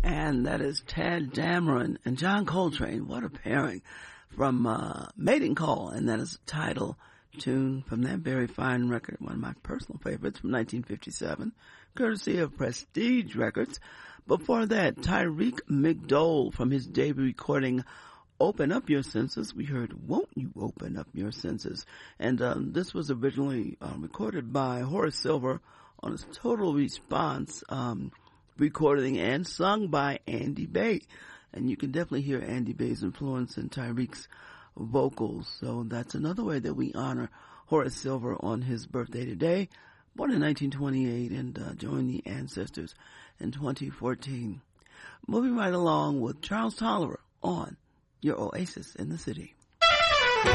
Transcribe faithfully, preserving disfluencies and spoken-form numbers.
And that is Tad Dameron and John Coltrane. What a pairing from uh, Mating Call. And that is a title tune from that very fine record, one of my personal favorites from nineteen fifty-seven, courtesy of Prestige Records. Before that, Tyreek McDowell from his debut recording Open Up Your Senses. We heard Won't You Open Up Your Senses. And um, this was originally uh, recorded by Horace Silver on his Total Response um recording and sung by Andy Bay. And you can definitely hear Andy Bay's influence in Tyreek's vocals. So that's another way that we honor Horace Silver on his birthday today. Born in nineteen twenty-eight and uh, joined the Ancestors in twenty fourteen. Moving right along with Charles Tolliver on your Oasis in the City.